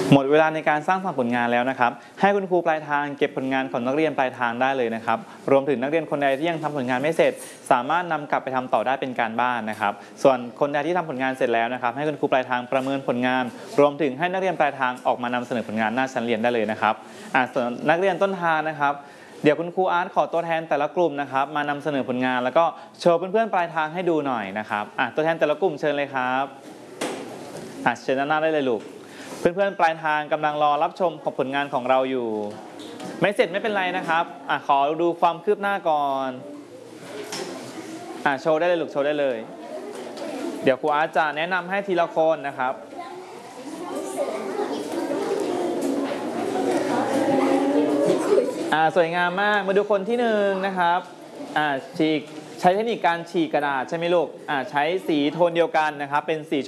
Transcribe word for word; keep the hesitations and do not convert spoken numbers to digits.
หมดเวลาในการสร้างสรรค์ผลงานแล้วนะครับให้คุณครูปลายทางเก็บผลงานของนักเรียนปลายทางได้เลยนะครับรวมถึงนักเรียนคนใดที่ยังทำผลงานไม่เสร็จสามารถนำกลับไปทำต่อได้เป็นการบ้านนะครับส่วนคนใดที่ทำผลงานเสร็จแล้วนะครับให้คุณครูปลายทางประเมินผลงานรวมถึงให้นักเรียนปลายทางออกมานำเสนอผลงานหน้าชั้นเรียนได้เลยนะครับอ่าส่วนนักเรียนต้นทางนะครับเดี๋ยวคุณครูอาร์ตขอตัวแทนแต่ละกลุ่มนะครับมานำเสนอผลงานแล้วก็โชว์เพื่อนๆปลายทางให้ดูหน่อยนะครับอ่ะตัวแทนแต่ละกลุ่มเชิญเลยครับอ่ะเชิญด้านหน้าได้เลยลูกเพื่อนๆปลายทางกำลังรอรับชมของผลงานของเราอยู่ไม่เสร็จไม่เป็นไรนะครับอ่ะขอดูความคืบหน้าก่อนอ่ะโชว์ได้เลยลูกโชว์ได้เลยเดี๋ยวครูอาร์ตจะแนะนำให้ทีละคนนะครับอ่าสวยงามมากมาดูคนที่หนึ่งนะครับอ่าฉีกใช้เทคนิคการฉีกกระดาษใช่ไหมลูกอ่าใช้สีโทนเดียวกันนะครับเป็นสี